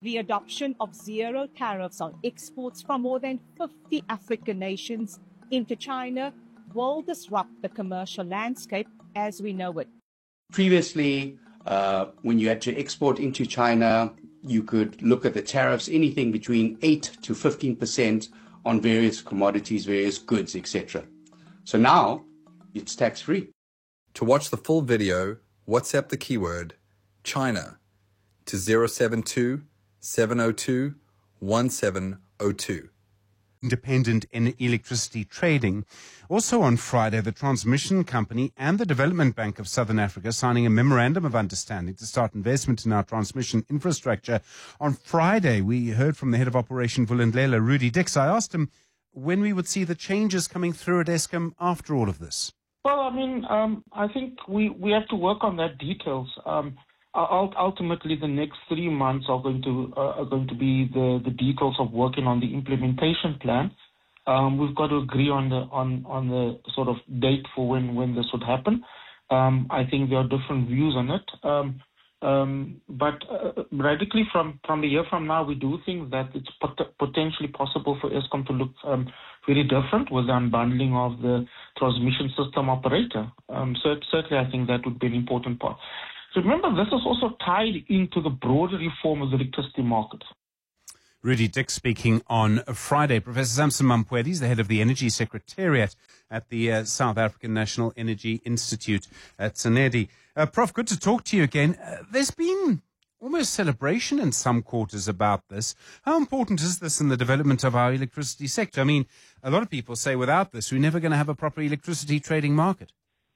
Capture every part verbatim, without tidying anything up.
The adoption of zero tariffs on exports from more than fifty African nations into China will disrupt the commercial landscape as we know it. Previously, uh, when you had to export into China, you could look at the tariffs, anything between eight to fifteen percent on various commodities, various goods, et cetera. So now it's tax-free. To watch the full video, WhatsApp the keyword China to zero seven two, seven zero two, one seven zero two. Independent in electricity trading. Also on Friday, the transmission company and the Development Bank of Southern Africa signing a memorandum of understanding to start investment in our transmission infrastructure. On Friday, we heard from the head of Operation Vulindlela, Rudy Dix. I asked him when we would see the changes coming through at Eskom after all of this. Well, I mean, um, I think we, we have to work on that details. Um, ultimately, the next three months are going to uh, are going to be the, the details of working on the implementation plan. Um, we've got to agree on the on, on the sort of date for when, when this would happen. Um, I think there are different views on it. Um, um, but uh, radically from, from a year from now, we do think that it's pot- potentially possible for Eskom to look um, very different with the unbundling of the transmission system operator. Um, so certainly, I think that would be an important part. So remember, this is also tied into the broader reform of the electricity market. Rudy Dix speaking on Friday. Professor Samson Mampwedi is the head of the Energy Secretariat at the uh, South African National Energy Institute at SANEDI. Uh, Prof, good to talk to you again. Uh, there's been almost celebration in some quarters about this. How important is this in the development of our electricity sector? I mean, a lot of people say without this, we're never going to have a proper electricity trading market.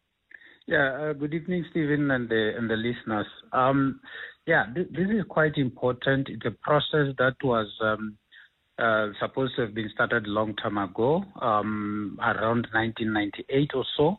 Yeah, uh, good evening, Stephen, and the, and the listeners. Um, yeah, th- this is quite important. It's a process that was um, uh, supposed to have been started a long time ago, um, around nineteen ninety-eight or so.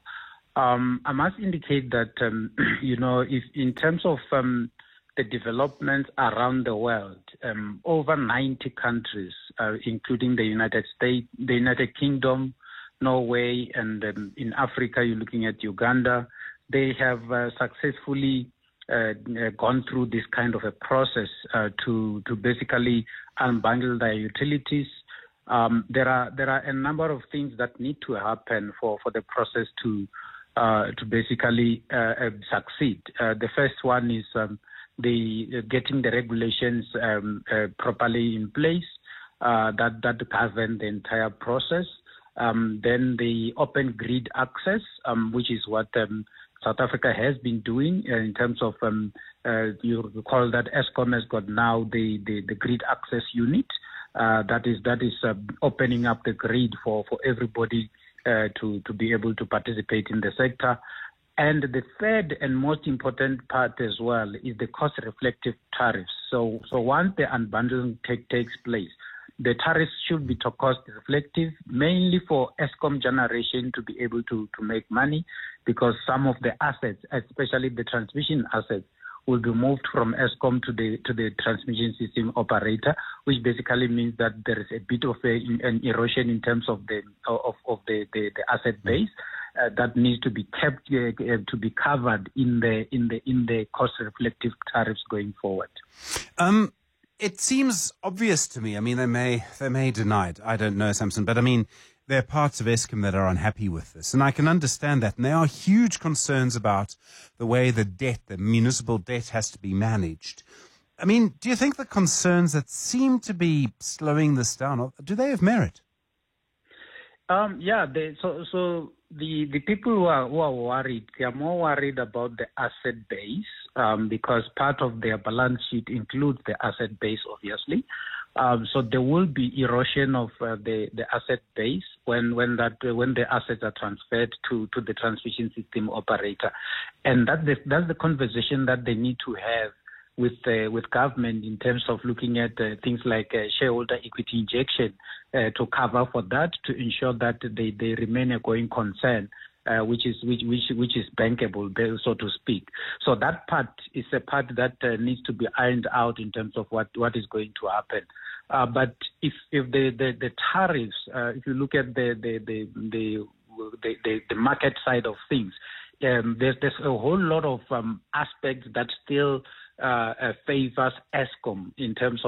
Um, I must indicate that, um, you know, if in terms of um, the developments around the world, um, over ninety countries, uh, including the United States, the United Kingdom, Norway, and um, in Africa, you're looking at Uganda. They have uh, successfully uh, gone through this kind of a process uh, to to basically unbundle their utilities. Um, there are there are a number of things that need to happen for, for the process to uh, to basically uh, uh, succeed. Uh, the first one is um, the uh, getting the regulations um, uh, properly in place uh, that that govern the entire process. Um, then the open grid access, um, which is what um, South Africa has been doing uh, in terms of, um, uh, you recall that Eskom has got now the, the, the grid access unit uh, that is that is uh, opening up the grid for, for everybody uh, to, to be able to participate in the sector. And the third and most important part as well is the cost-reflective tariffs. So, so once the unbundling take, takes place, the tariffs should be cost-reflective, mainly for Eskom generation to be able to, to make money, because some of the assets, especially the transmission assets, will be moved from Eskom to the to the transmission system operator, which basically means that there is a bit of a, an erosion in terms of the of, of the, the, the asset base uh, that needs to be kept uh, to be covered in the in the in the cost-reflective tariffs going forward. Um. It seems obvious to me. I mean, they may they may deny it. I don't know, Samson, but I mean, there are parts of Eskom that are unhappy with this, and I can understand that. And there are huge concerns about the way the debt, the municipal debt, has to be managed. I mean, do you think the concerns that seem to be slowing this down, do they have merit? Um, yeah. They, so so the the people who are who are worried, they are more worried about the asset base. Um, because part of their balance sheet includes the asset base, obviously. Um, so there will be erosion of uh, the, the asset base when when that uh, when the assets are transferred to, to the transmission system operator, and that the, that's the conversation that they need to have with uh, with government in terms of looking at uh, things like uh, shareholder equity injection uh, to cover for that, to ensure that they, they remain a going concern. Uh, which is which which which is bankable, so to speak. So that part is a part that uh, needs to be ironed out in terms of what, what is going to happen. Uh, but if if the the, the tariffs, uh, if you look at the the the the, the, the, the market side of things, um, there's there's a whole lot of um, aspects that still uh, uh, favors Eskom in terms of